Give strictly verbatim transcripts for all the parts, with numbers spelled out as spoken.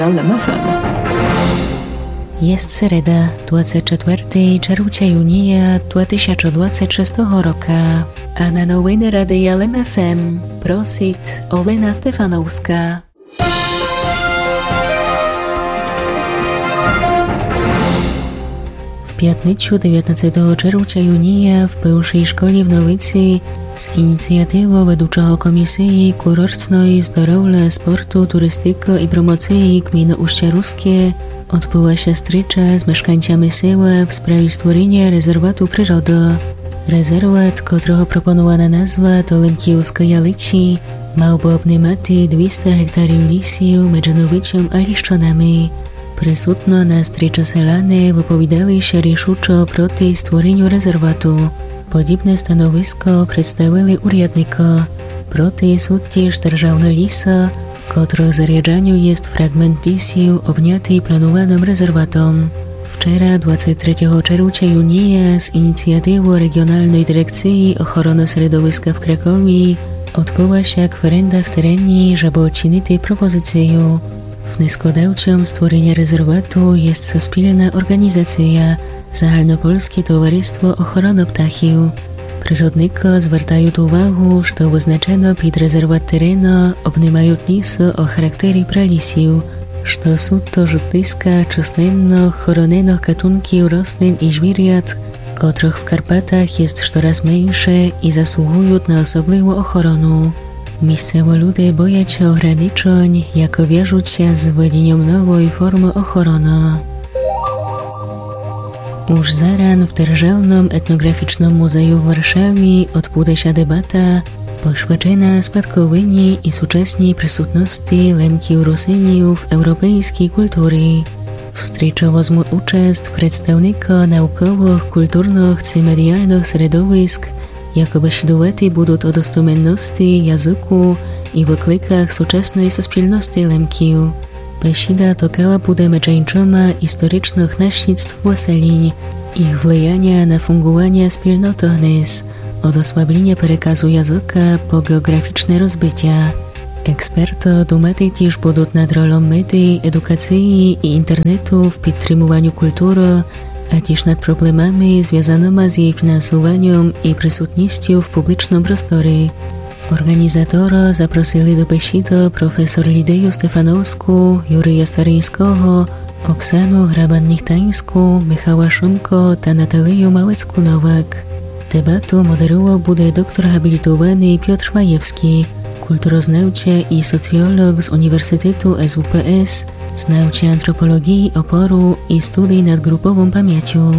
L M F M. Jest sereda, dwudziestego czwartego czerwca junia dwa tysiące dwudziestego szóstego roku, a na nowiny Rady L M F M prosit Olena Stefanowska. W piatniczu dziewiętnastego czerwca junia w pierwszej szkole w Nowicy z inicjatywą wedłuczego Komisji Kurortnej Zdrowia, Sportu, Turystyki i Promocji Gminy Uście Ruskie odbyła się strycza z mieszkańcami Syła w sprawie stworzenia rezerwatu przyrody. Rezerwat, którego proponowana nazwa to Lemkijowska Jalici, miałby obejmować dwieście hektarów lisu między Nowiciem a Liszczonami. Присутно на стріча селяни виповідали ще рішучо проти створенню резервату. Подібне становисько представили урядника. Проти суті ж державного ліса, в котрого заряджанню є фрагмент лісів, обнятий планованим резерватом. Вчора, двадцять третього червня юнія, з ініціативою регіональної дирекції охорони середовиська в Кракові odbyła kwerenda w terenie, żeby oczyniti propozycję. Wnioskodawcą stworzenia rezerwatu jest spółdzielna organizacja Zahalnopolskie Towarzystwo Ochrony Ptachów. Przyrodniki zwracają uwagę, że wyznaczono pod rezerwat terenu obejmują lisy o charakterze pralisiu, że są to żytyska czystnych, chronionych gatunków roślin i zwierząt, których w Karpatach jest coraz mniejsze i zasługują na osobliwą ochronę. Miejscowi ludzie boją się ograniczeń, jako wierzą się z wwedzeniem nowej formy ochrony. Już zaraz w Державnym Etnograficznym Muzeum w Warszawie odbędzie się debata poświęcona spadkowini i współczesnej przysutności Lemkijów Rusyniów w europejskiej kulturze. W stryczu wezmą uczest przedstawnicy naukowych, kulturnych i medialnych środowisk, jakoby świadczy będą o dostosowaności języku i wyklikach współczesnej społeczności Lemkijów. Besieda tokała będzie meczeńczyma historycznych naśledztw wyseleń, ich wpływania na fungowanie wspólnoty gnes, od osłabienia przekazu języka po geograficzne rozbycia. Eksperty dumać też będą nad rolą mediów, edukacji i internetu w podtrzymywaniu kultury, a też nad problemami związanymi z jej finansowaniem i przysutnością w publicznym prostorze. Organizatora zaprosili do besiedy profesor Lidię Stefanowską, Jurija Staryńskiego, Oksanę Hraban-Nichtańską, Michała Szymko i Natalię Małecką-Nowak. Debatę moderował będzie doktor habilitowany Piotr Majewski, kulturoznawca i socjolog z Uniwersytetu S W P S, znawca antropologii oporu i studii nad grupową pamięcią.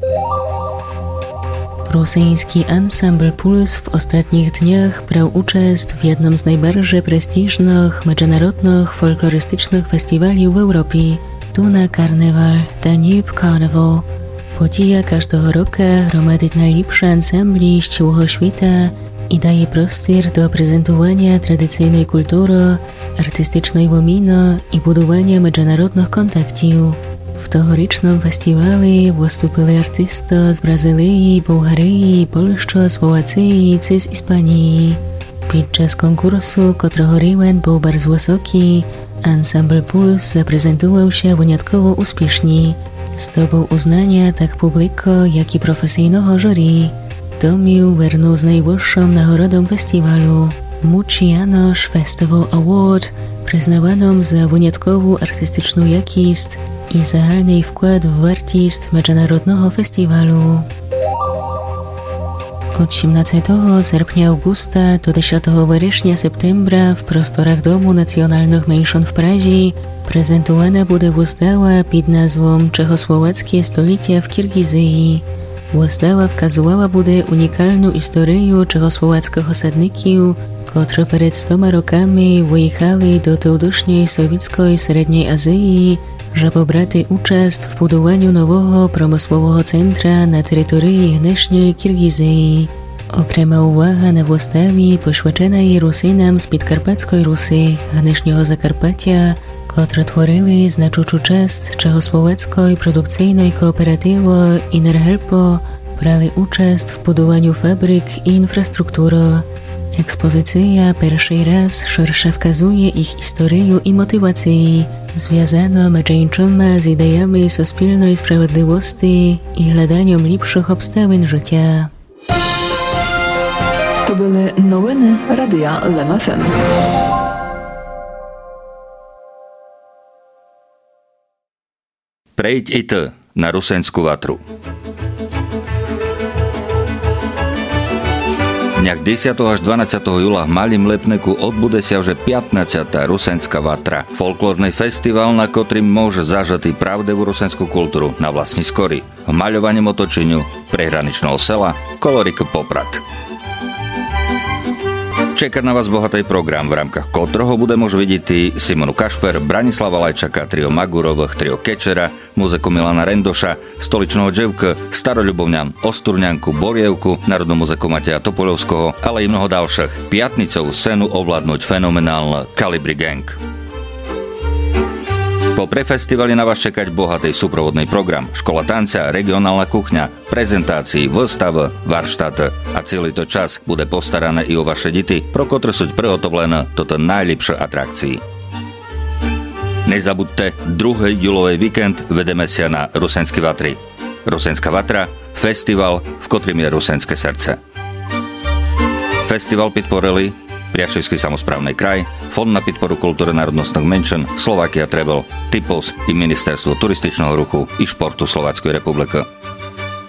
Rosyjski ansambl Puls w ostatnich dniach brał uczest w jednym z najbardziej prestiżnych międzynarodowych folklorystycznych festiwali w Europie, Tuna Carnival, Danube Carnival. Podzieja każdego roku gromadzi najlepsze ansambli z całego świata i daje prostor do prezentowania tradycyjnej kultury, artystycznej łaminy i budowania międzynarodowych kontaktów. W tegorocznym festiwalu wystąpili artyści z Brazylii, Bułgarii, Polski, Słowacji i z Hiszpanii. Podczas konkursu, którego rywal był bardzo wysoki, ansambl Puls zaprezentował się wyjątkowo uspiesznie. Zdobył uznania tak publiki, jak i profesjonalnego jury. To miał wernął z najwyższą nagrodą festiwalu, Muci Janosz Festival Award, przyznawaną za wyjątkową artystyczną jakość i zahalny wkład w wartość międzynarodowego festiwalu. Od osiemnastego sierpnia augusta do dziesiątego września septembra w prostorach Domu Nacjonalnych Mniejszyn w Prazie prezentowana będzie wystawa pod nazwą Czechosłowackie stulecie w Kirgizji. Wystawa wskazywała będzie unikalną historię czechosłowackich osadników, którzy przed stoma rokami wyjechali do teodysznej sowieckiej Średniej Azji, żeby brać uczest w budowaniu nowego przemysłowego centra na terytorii dnešnej Kirgizji. Okrema uwaga na wystawie poświęconej Rusynom z Podkarpackiej Rusy, dnešního Zakarpatia, którzy tworzyli znaczącą część czechosłowackiej produkcyjnej kooperatywy Innerhelpo, brali uczest w budowaniu fabryk i infrastruktury. Ekspozycja pierwszy raz szersze wskazuje ich historię i motywację związaną męczeńczymi z ideami suspilnej sprawiedliwości i hledaniem lepszych obstawień życia. To były nowiny Radia Lem F M. Prejď i ty na Rusenskú vatru. Dňach desiateho až dvanásťeho júla v Malým Lepneku odbude sa už pätnásťata Rusenská vatra. Folklórny festival, na ktorým môže zažať pravdivú rusenskú kultúru na vlastní skory. V maľovaním otočeniu prehraničného sela Kolorik Poprad. Čeká na vás bohatý program, v rámkach ktorého bude môcť vidieť Simonu Kašper, Branislava Lajčaka, trio Magurových, trio Kečera, muziku Milana Rendoša, stoličného dževka, staroľubovňan Osturňanku, Borievku, národnú muziku Mateja Topoľovského, ale i mnoho ďalších. Piatnicovú scénu ovládnuť fenomenálne Kalibri Gang. Po prefestivali na vás čekať bohatý súprovodný program, škola tanca, regionálna kuchňa, prezentácií, výstav, varštát a celý to čas bude postarané i o vaše deti, pro ktoré sú prihotovlené toto najlepšie atrakcii. Nezabudte, druhý júlový víkend vedeme sa na Rusenské vatry. Rusenská vatra, festival, v ktorým je rusenské srdce. Festival podporili Priaševský samosprávny kraj, Fond na podporu kultúry národnostných menšín, Slovakia Travel, Typos i Ministerstvo turističného ruchu i športu Slovenskej republiky.